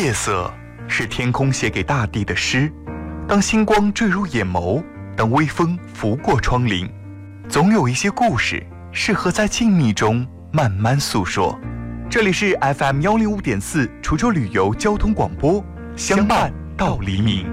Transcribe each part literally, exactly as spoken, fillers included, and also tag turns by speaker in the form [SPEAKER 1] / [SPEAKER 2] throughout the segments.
[SPEAKER 1] 夜色是天空写给大地的诗，当星光坠入眼眸，当微风拂过窗棂，总有一些故事适合在静谧中慢慢诉说。这里是 F M 一零五点四滁州旅游交通广播，相伴到黎明。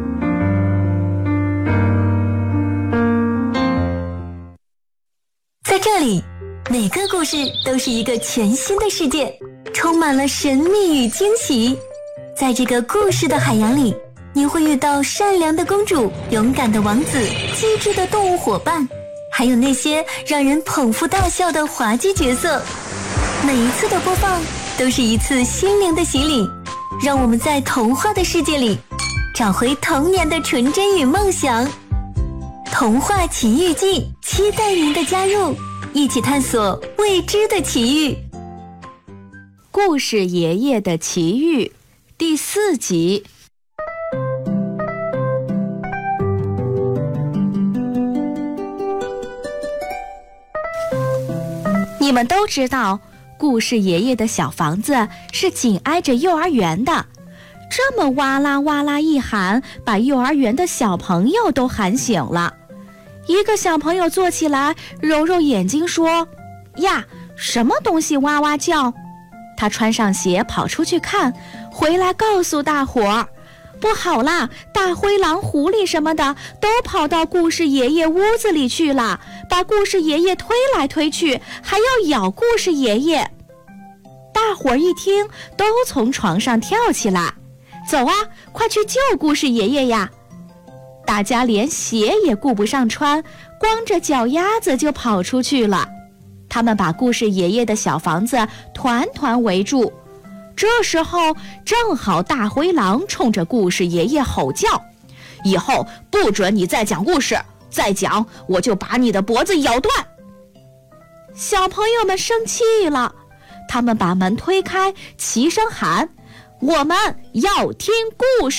[SPEAKER 2] 在这里，每个故事都是一个全新的世界，充满了神秘与惊喜。在这个故事的海洋里，你会遇到善良的公主、勇敢的王子、机智的动物伙伴，还有那些让人捧腹大笑的滑稽角色。每一次的播放都是一次心灵的洗礼，让我们在童话的世界里找回童年的纯真与梦想。童话奇遇记，期待您的加入，一起探索未知的奇遇。
[SPEAKER 3] 故事爷爷的奇遇第四集。你们都知道，故事爷爷的小房子是紧挨着幼儿园的，这么哇啦哇啦一喊，把幼儿园的小朋友都喊醒了。一个小朋友坐起来，揉揉眼睛说：呀，什么东西哇哇叫？他穿上鞋跑出去看，回来告诉大伙儿，不好啦，大灰狼、狐狸什么的都跑到故事爷爷屋子里去了，把故事爷爷推来推去，还要咬故事爷爷。大伙儿一听，都从床上跳起来，走啊，快去救故事爷爷呀！大家连鞋也顾不上穿，光着脚丫子就跑出去了。他们把故事爷爷的小房子团团围住。这时候正好大灰狼冲着故事爷爷吼叫：以后不准你再讲故事，再讲我就把你的脖子咬断。小朋友们生气了，他们把门推开，齐声喊：我们要听故事。